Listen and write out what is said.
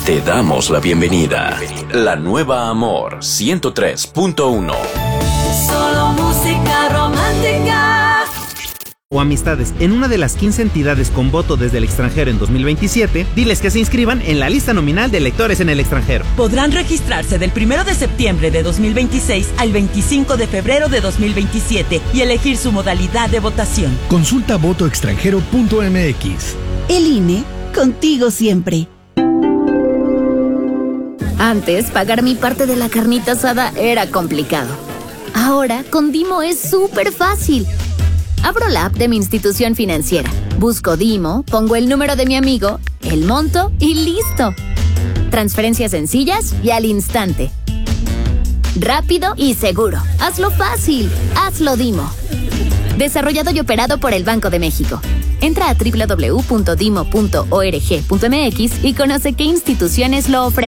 Te damos la bienvenida. La nueva Amor 103.1. Solo música romántica. O amistades en una de las 15 entidades con voto desde el extranjero en 2027, diles que se inscriban en la lista nominal de electores en el extranjero. Podrán registrarse del 1 de septiembre de 2026 al 25 de febrero de 2027 y elegir su modalidad de votación. Consulta votoextranjero.mx. El INE, contigo siempre. Antes, pagar mi parte de la carnita asada era complicado. Ahora, con Dimo es súper fácil. Abro la app de mi institución financiera, busco Dimo, pongo el número de mi amigo, el monto y ¡listo! Transferencias sencillas y al instante. Rápido y seguro. Hazlo fácil. Hazlo Dimo. Desarrollado y operado por el Banco de México. Entra a www.dimo.org.mx y conoce qué instituciones lo ofrecen.